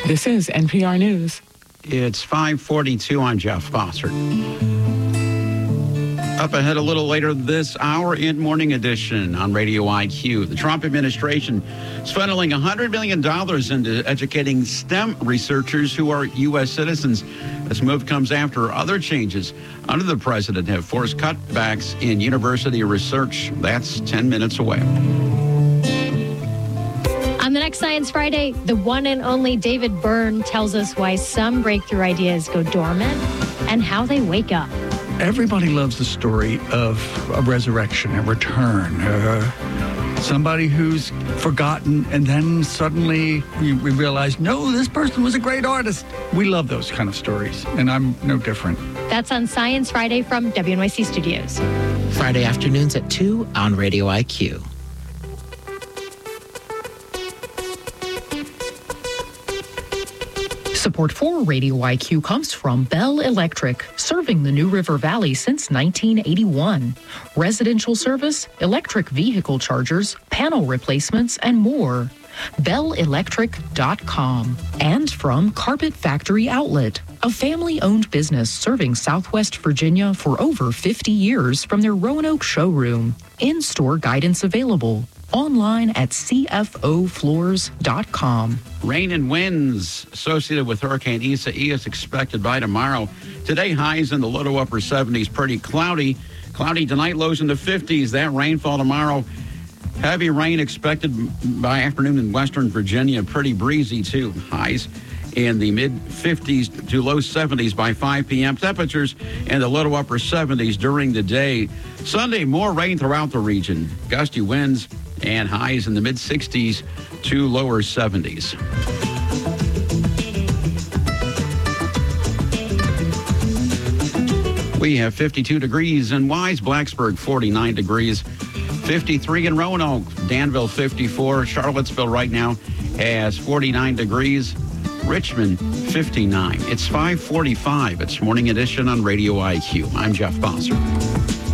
This is NPR News. It's 5:42. I'm Jeff Bossert. Up ahead a little later this hour in Morning Edition on Radio IQ. The Trump administration is funneling $100 million into educating STEM researchers who are U.S. citizens. This move comes after other changes under the president have forced cutbacks in university research. That's 10 minutes away. On the next Science Friday, the one and only David Byrne tells us why some breakthrough ideas go dormant and how they wake up. Everybody loves the story of a resurrection, a return, somebody who's forgotten, and then suddenly we realize, no, this person was a great artist. We love those kind of stories, and I'm no different. That's on Science Friday from WNYC Studios. Friday afternoons at 2 on Radio IQ. Support for Radio IQ comes from Bell Electric, serving the New River Valley since 1981. Residential service, electric vehicle chargers, panel replacements, and more. BellElectric.com. And from Carpet Factory Outlet, a family-owned business serving Southwest Virginia for over 50 years from their Roanoke showroom. In-store guidance available. Online at CFOfloors.com. Rain and winds associated with Hurricane Isaias is expected by tomorrow. Today, highs in the low to upper 70s, pretty cloudy. Cloudy tonight, lows in the 50s. That rainfall tomorrow. Heavy rain expected by afternoon in western Virginia. Pretty breezy, too. Highs in the mid-50s to low 70s by 5 p.m. Temperatures in the low to upper 70s during the day. Sunday, more rain throughout the region. Gusty winds and highs in the mid-60s to lower 70s. We have 52 degrees in Wise, Blacksburg 49 degrees, 53 in Roanoke, Danville 54, Charlottesville right now has 49 degrees, Richmond 59. It's 5:45. It's Morning Edition on Radio IQ. I'm Jeff Bossert.